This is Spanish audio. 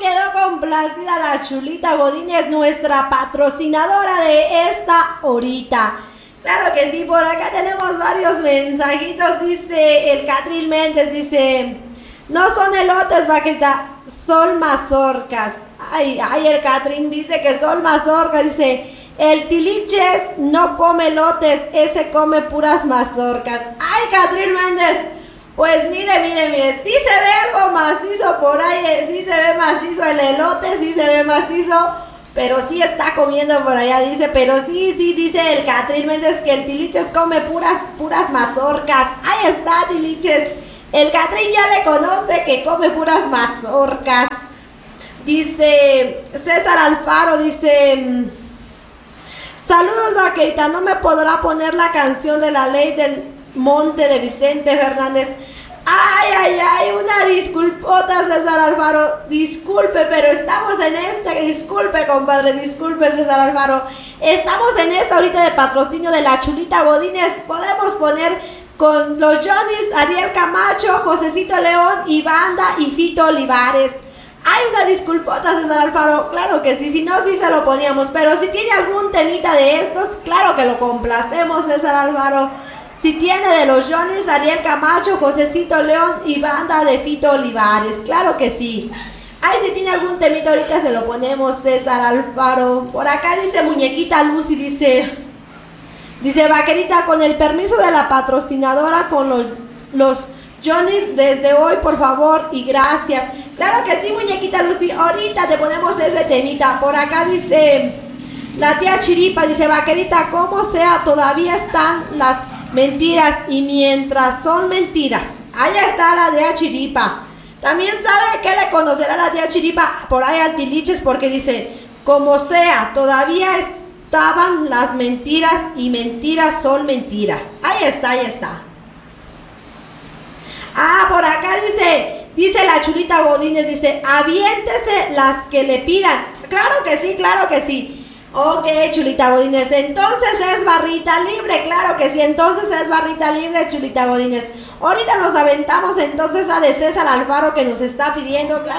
quedó complacida la Chulita Godínez, nuestra patrocinadora de esta horita. Claro que sí, por acá tenemos varios mensajitos. Dice el Catril Méndez, dice, no son elotes, vaquita, son mazorcas. Ay, el Catrín dice que son mazorcas. Dice, el Tiliches no come elotes, ese come puras mazorcas. Ay, Catril Méndez, pues mire, sí se ve algo macizo por ahí, sí se ve macizo el elote, sí se ve macizo, pero sí está comiendo por allá, dice, pero sí, dice el Catril Méndez que el Tiliches come puras mazorcas. Ahí está, Tiliches, el Catrín ya le conoce que come puras mazorcas. Dice César Alfaro, dice, saludos, vaquerita, no me podrá poner la canción de la ley del monte de Vicente Fernández. Ay, una disculpota, César Alfaro, disculpe, pero estamos en disculpe, compadre, disculpe, César Alfaro, estamos en esta ahorita de patrocinio de la Chulita Godínez. Podemos poner con los Johnny's, Ariel Camacho, Josecito León y Banda y Fito Olivares. Hay una disculpota, César Alfaro, claro que sí, si no, sí se lo poníamos, pero si tiene algún temita de estos, claro que lo complacemos, César Alfaro. Si tiene de los Johnny's, Ariel Camacho, Josecito León y Banda de Fito Olivares, claro que sí. Ay, si tiene algún temita ahorita se lo ponemos, César Alfaro. Por acá dice Muñequita Lucy, dice vaquerita, con el permiso de la patrocinadora, con los Johnny's desde hoy, por favor y gracias. Claro que sí, Muñequita Lucy, ahorita te ponemos ese temita. Por acá dice la tía Chiripa, dice vaquerita, como sea, todavía están las mentiras y mientras son mentiras. Ahí está la tía Chiripa. También sabe que le conocerá la tía Chiripa por ahí al Tiliches, porque dice, como sea, todavía estaban las mentiras y mentiras son mentiras. Ahí está. Ah, por acá dice la Chulita Godínez, dice, aviéntese las que le pidan. Claro que sí. Ok, Chulita Godínez, entonces es barrita libre, claro que sí, entonces es barrita libre, Chulita Godínez. Ahorita nos aventamos entonces a de César Alfaro que nos está pidiendo,